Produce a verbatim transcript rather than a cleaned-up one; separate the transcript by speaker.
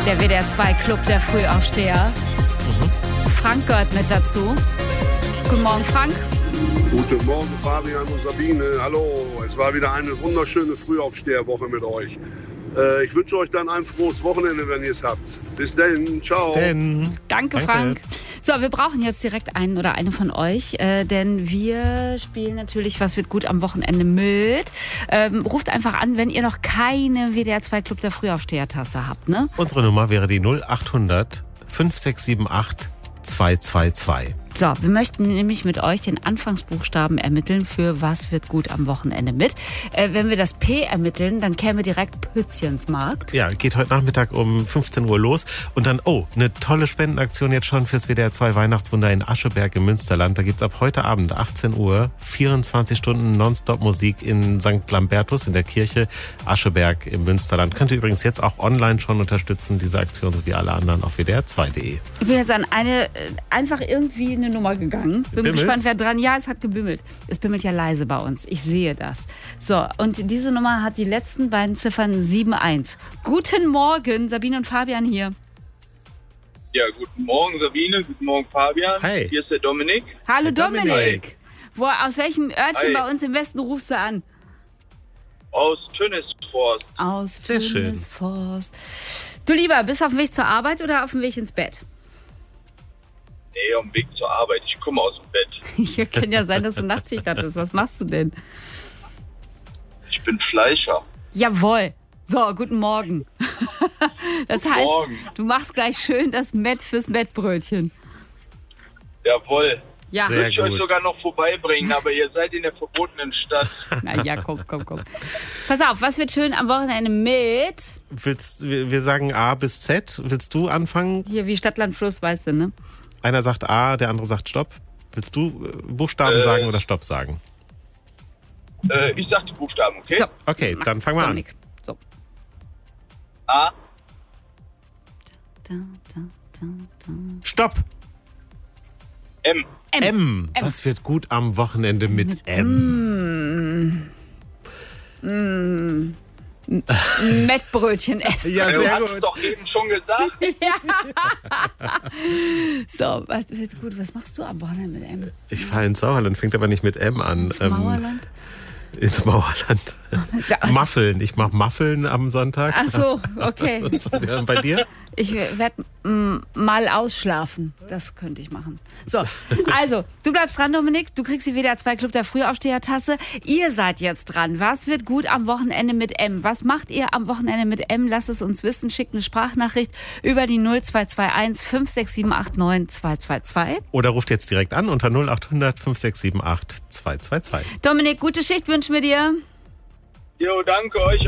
Speaker 1: Der W D R zwei Club der Frühaufsteher. Mhm. Frank gehört mit dazu. Guten Morgen, Frank.
Speaker 2: Guten Morgen, Fabian und Sabine. Hallo, es war wieder eine wunderschöne Frühaufsteherwoche mit euch. Äh, ich wünsche euch dann ein frohes Wochenende, wenn ihr es habt. Bis dann, ciao.
Speaker 3: Bis denn.
Speaker 1: Danke,
Speaker 3: Danke,
Speaker 1: Frank. So, wir brauchen jetzt direkt einen oder eine von euch, äh, denn wir spielen natürlich Was wird gut am Wochenende mit. Ähm, ruft einfach an, wenn ihr noch keine W D R zwei Club der Frühaufsteher-Tasse habt, ne?
Speaker 3: Unsere Nummer wäre die null acht hundert fünf sechs sieben acht zwei zwei zwei.
Speaker 1: So, wir möchten nämlich mit euch den Anfangsbuchstaben ermitteln für Was wird gut am Wochenende mit. Äh, wenn wir das P ermitteln, dann käme direkt Pützchensmarkt.
Speaker 3: Ja, geht heute Nachmittag um fünfzehn Uhr los. Und dann, oh, eine tolle Spendenaktion jetzt schon fürs W D R zwei Weihnachtswunder in Ascheberg im Münsterland. Da gibt's ab heute Abend achtzehn Uhr vierundzwanzig Stunden Nonstop-Musik in Sankt Lambertus in der Kirche Ascheberg im Münsterland. Könnt ihr übrigens jetzt auch online schon unterstützen, diese Aktion, so wie alle anderen auf W D R zwei Punkt de.
Speaker 1: Ich bin jetzt an eine, äh, einfach irgendwie eine Nummer gegangen. Bin
Speaker 3: Bimmelt's?
Speaker 1: gespannt, wer dran. Ja, es hat gebimmelt. Es bimmelt ja leise bei uns. Ich sehe das. So, und diese Nummer hat die letzten beiden Ziffern sieben eins. Guten Morgen, Sabine und Fabian hier.
Speaker 4: Ja, guten Morgen Sabine, guten Morgen Fabian.
Speaker 3: Hi.
Speaker 4: Hier ist der Dominik.
Speaker 1: Hallo
Speaker 3: Hey,
Speaker 1: Dominik.
Speaker 3: Dominik.
Speaker 1: Wo, aus welchem Örtchen
Speaker 4: Hi.
Speaker 1: bei uns im Westen rufst du an?
Speaker 4: Aus Tönnesforst.
Speaker 1: Aus
Speaker 3: Sehr schön.
Speaker 1: Tönnesforst. Du Lieber, bist du auf dem Weg zur Arbeit oder auf dem Weg ins Bett?
Speaker 4: Nee, am Weg zur Arbeit. Ich komme aus dem Bett.
Speaker 1: Ja, kann ja sein, dass du Nachtschicht hattest. Was machst du denn?
Speaker 4: Ich bin Fleischer.
Speaker 1: Jawohl. So, guten Morgen. Das
Speaker 4: Guten
Speaker 1: heißt,
Speaker 4: Morgen.
Speaker 1: du machst gleich schön das Mett fürs Mettbrötchen.
Speaker 4: Jawohl.
Speaker 1: Ja.
Speaker 3: Sehr
Speaker 4: Würde ich euch
Speaker 3: gut.
Speaker 4: sogar noch vorbeibringen, aber ihr seid in der verbotenen Stadt.
Speaker 1: Na ja, komm, komm, komm. Pass auf, was wird schön am Wochenende mit?
Speaker 3: Willst, wir wir sagen A bis Z. Willst du anfangen?
Speaker 1: Hier wie Stadt, Land, Fluss, weißt du, ne?
Speaker 3: Einer sagt A, der andere sagt Stopp. Willst du äh, Buchstaben
Speaker 4: Äh.
Speaker 3: sagen oder Stopp sagen?
Speaker 4: Äh, ich sag die Buchstaben, okay?
Speaker 1: So.
Speaker 3: Okay,
Speaker 1: Mach,
Speaker 3: dann fangen wir an.
Speaker 1: Dominik. So.
Speaker 4: A,
Speaker 1: Da, da, da, da.
Speaker 3: Stopp!
Speaker 4: M.
Speaker 1: M.
Speaker 3: M.
Speaker 1: M.
Speaker 3: Was wird gut am Wochenende mit M?
Speaker 1: Mettbrötchen essen.
Speaker 3: Ja,
Speaker 4: Du
Speaker 3: sehr
Speaker 4: hast es
Speaker 3: gut.
Speaker 4: doch eben schon gesagt.
Speaker 1: So, was wird gut? Was machst du am Wochenende mit M?
Speaker 3: Ich fahre ins Sauerland, fängt aber nicht mit M an.
Speaker 1: Ins
Speaker 3: Ähm,
Speaker 1: Mauerland?
Speaker 3: Ins Mauerland. Muffeln. Ich mache Muffeln am Sonntag.
Speaker 1: Ach so, okay.
Speaker 3: Ja, und bei dir?
Speaker 1: Ich werde mal ausschlafen. Das könnte ich machen. So, also, du bleibst dran, Dominik. Du kriegst die W D R zwei Club der Frühaufsteher-Tasse. Ihr seid jetzt dran. Was wird gut am Wochenende mit M? Was macht ihr am Wochenende mit M? Lasst es uns wissen. Schickt eine Sprachnachricht über die null zwei zwei eins fünf sechs sieben acht neun zwei zwei zwei.
Speaker 3: Oder ruft jetzt direkt an unter null acht hundert fünf sechs sieben acht zwei zwei zwei.
Speaker 1: Dominik, gute Schicht wünschen wir dir.
Speaker 4: Jo, danke euch